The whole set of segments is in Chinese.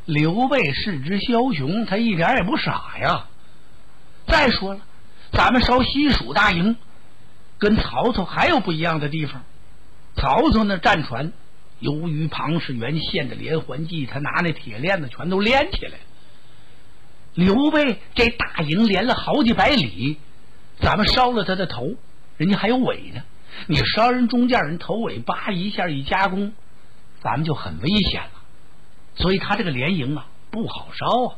刘备是只枭雄，他一点也不傻呀。再说了，咱们烧西蜀大营跟曹操还有不一样的地方。曹操呢战船由于庞士元献的连环计，他拿那铁链子全都连起来了。刘备这大营连了好几百里，咱们烧了他的头，人家还有尾呢，你烧人中间，人头尾扒一下一加工，咱们就很危险了。所以他这个连营啊不好烧啊。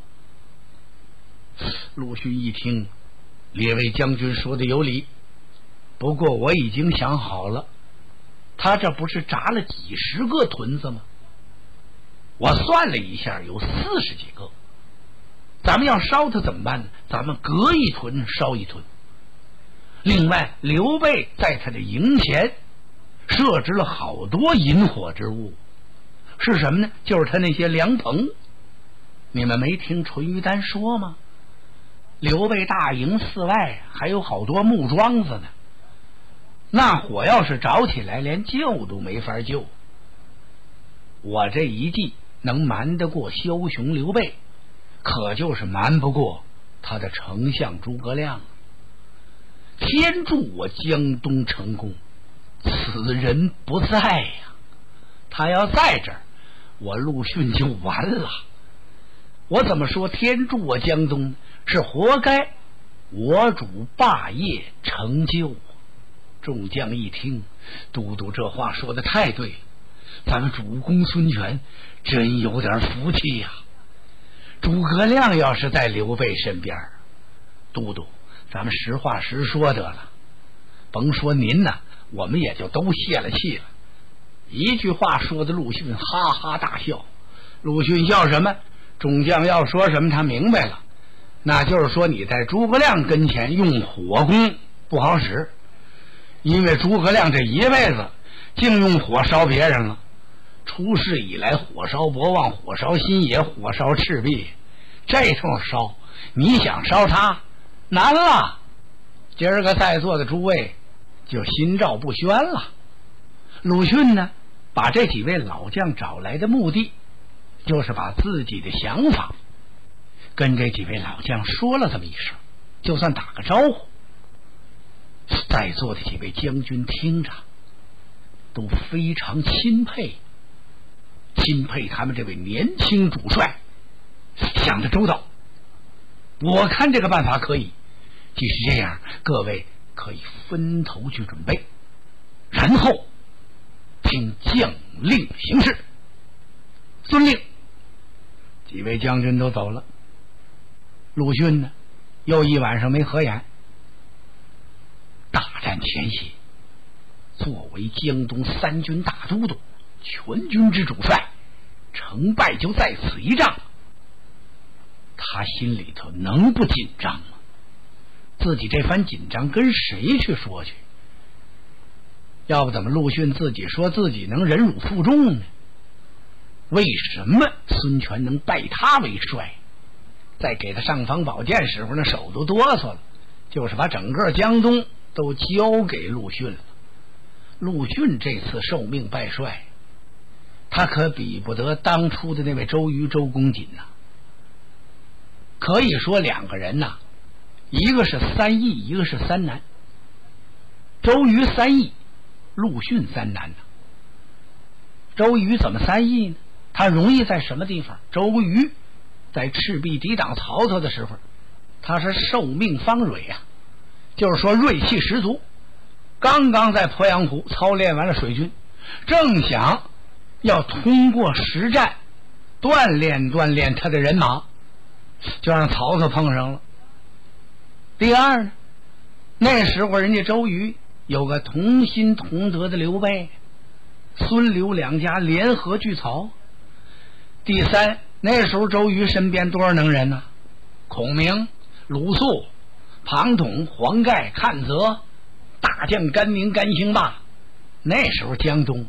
陆逊一听，列位将军说的有理，不过我已经想好了，他这不是炸了几十个屯子吗？我算了一下，有40几个。咱们要烧它怎么办呢？咱们隔一屯烧一屯。另外，刘备在他的营前设置了好多引火之物，是什么呢？就是他那些凉棚。你们没听淳于丹说吗？刘备大营4外还有好多木桩子呢，那火要是着起来，连救都没法救。我这一计能瞒得过枭雄刘备，可就是瞒不过他的丞相诸葛亮。天助我江东成功，此人不在呀。他要在这儿，我陆逊就完了。我怎么说天助我江东，是活该我主霸业成就。众将一听，都督这话说的太对了，咱们主公孙权真有点福气呀。诸葛亮要是在刘备身边，都督咱们实话实说得了，甭说您呢，我们也就都泄了气了。一句话说的陆逊哈哈大笑。陆逊笑什么？众将要说什么他明白了，那就是说你在诸葛亮跟前用火攻不好使，因为诸葛亮这一辈子净用火烧别人了。出世以来，火烧博望，火烧新野，火烧赤壁，这通烧，你想烧他难了。今儿个在座的诸位就心照不宣了。鲁迅呢，把这几位老将找来的目的，就是把自己的想法跟这几位老将说了这么一声，就算打个招呼。在座的几位将军听着都非常钦佩他们这位年轻主帅想得周到。我看这个办法可以，既是这样，各位可以分头去准备，然后听将令行事。遵令。几位将军都走了，鲁迅呢又一晚上没合眼。大战前夕，作为江东3军大都督，全军之主帅，成败就在此一仗。他心里头能不紧张吗？自己这番紧张跟谁去说去？要不怎么陆逊自己说自己能忍辱负重呢？为什么孙权能拜他为帅？在给他尚方宝剑时候，那手都哆嗦了，就是把整个江东都交给陆逊了。陆逊这次受命拜帅，他可比不得当初的那位周瑜周公瑾呐。可以说两个人呐，一个是3易，一个是3难。周瑜3易，陆逊3难呢。周瑜怎么3易呢？他容易在什么地方？周瑜在赤壁抵挡曹操的时候，他是受命方锐啊，就是说锐气十足。刚刚在鄱阳湖操练完了水军，正想要通过实战锻炼他的人马，就让曹操碰上了。第二呢，那时候人家周瑜有个同心同德的刘备，孙刘两家联合拒曹。第三，那时候周瑜身边多少能人呢？孔明、鲁肃、庞统、黄盖、阚泽，大将甘宁、甘兴霸。那时候江东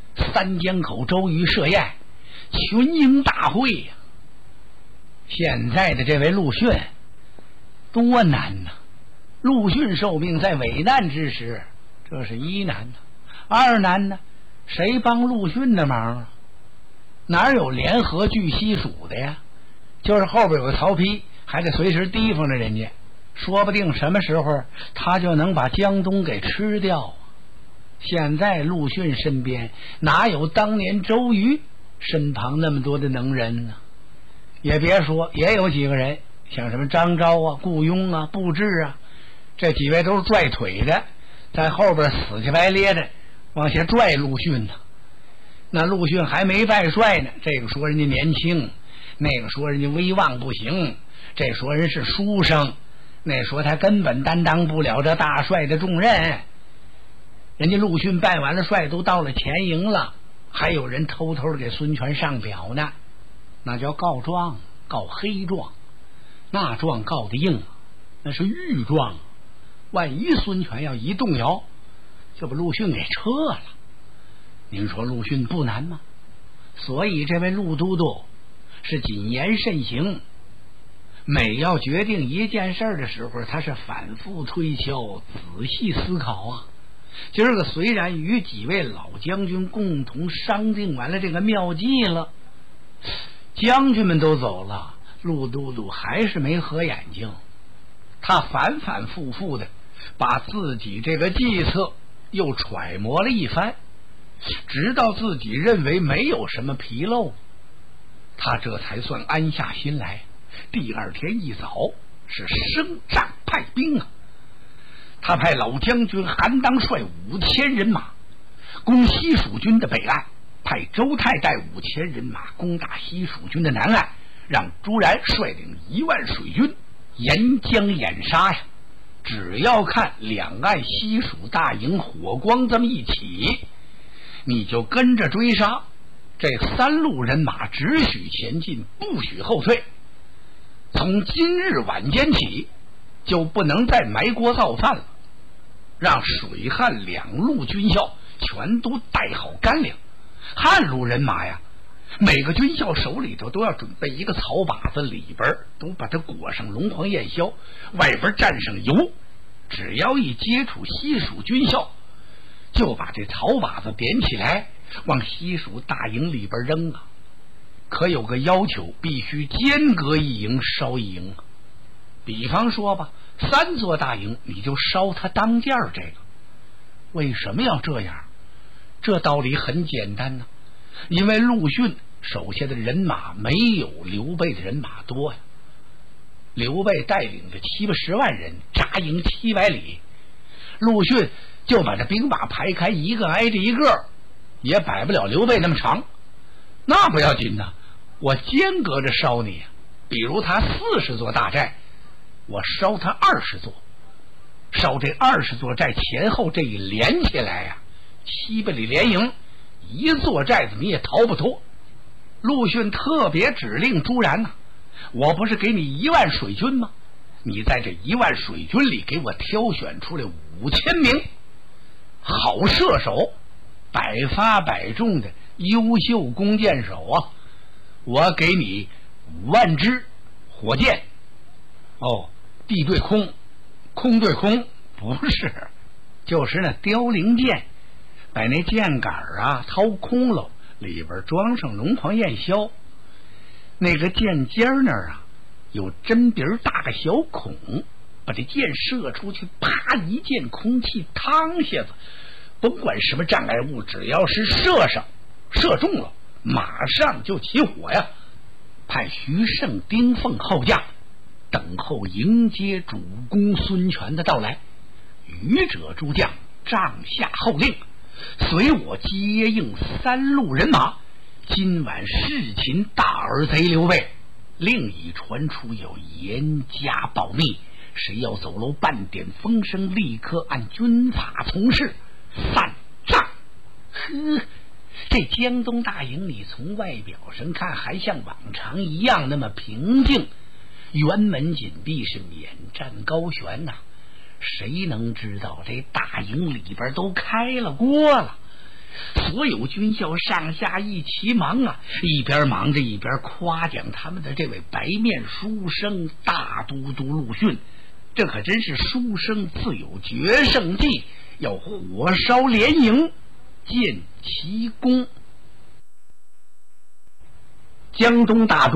3江口周瑜设宴，群英大会呀。现在的这位陆逊多难呐！陆逊受命在危难之时，这是1难呢。2难呢，谁帮陆逊的忙啊？ 哪有联合拒西蜀的呀？就是后边有个曹丕，还得随时提防着人家，说不定什么时候他就能把江东给吃掉。现在陆逊身边哪有当年周瑜身旁那么多的能人呢？也别说，也有几个人，像什么张昭啊、顾雍啊、布置啊，这几位都是拽腿的，在后边死乞白咧的往下拽陆逊呢。那陆逊还没拜帅呢，这个说人家年轻，那个说人家威望不行，这说人是书生，那说他根本担当不了这大帅的重任。人家陆逊拜完了帅，都到了前营了，还有人偷偷的给孙权上表呢，那叫告状，告黑状，那状告的硬，那是御状，万一孙权要一动摇，就把陆逊给撤了。您说陆逊不难吗？所以这位陆都督是谨言慎行，每要决定一件事的时候，他是反复推敲，仔细思考啊。今儿个虽然与几位老将军共同商定完了这个妙计了，将军们都走了，陆都督还是没合眼睛。他反反复复的把自己这个计策又揣摩了一番，直到自己认为没有什么纰漏，他这才算安下心来。第二天一早是升帐派兵啊，他派老将军韩当率5000人马攻西蜀军的北岸，派周泰带5000人马攻打西蜀军的南岸，让朱然率领1万水军沿江掩杀呀。只要看两岸西蜀大营火光这么一起，你就跟着追杀，这3路人马只许前进，不许后退。从今日晚间起，就不能再埋锅造饭了，让水汉2路军校全都带好干粮。汉路人马呀，每个军校手里头都要准备一个草把子，里边都把它裹上龙黄燕硝，外边蘸上油，只要一接触西蜀军校，就把这草把子点起来，往西蜀大营里边扔啊。可有个要求，必须间隔一营烧一营。比方说吧，3座大营你就烧它当间这个。为什么要这样？这道理很简单呢，因为陆逊手下的人马没有刘备的人马多呀。刘备带领着70-80万人扎营700里，陆逊就把这兵马排开，一个挨着一个，也摆不了刘备那么长。那不要紧呢，我间隔着烧你呀。比如他40座大寨，我烧他20座，烧这20座寨前后这一连起来呀，700里连营，一座寨子你也逃不脱。陆逊特别指令朱然呐，我不是给你1万水军吗？你在这1万水军里给我挑选出来5000名好射手，百发百中的优秀弓箭手啊，我给你5万支火箭。哦，地对空，空对空，不是，就是那凋零箭，把那箭杆啊掏空了，里边装上龙黄燕硝，那个箭尖那儿啊有针鼻大个小孔，把这箭射出去，啪一箭，空气淌下子，甭管什么障碍物，只要是射中了，马上就起火呀。派徐盛、丁奉后将等候迎接主公孙权的到来，余者诸将帐下候令，随我接应3路人马，今晚弑擒大儿贼刘备。另已传出有严加保密，谁要走漏半点风声，立刻按军法从事，散帐。呵，这江东大营你从外表上看还像往常一样那么平静，辕门紧闭，是免战高悬呐。谁能知道这大营里边都开了锅了，所有军校上下一齐忙啊，一边忙着一边夸奖他们的这位白面书生大都督陆逊。这可真是书生自有决胜计，要火烧连营，建奇功。 江东大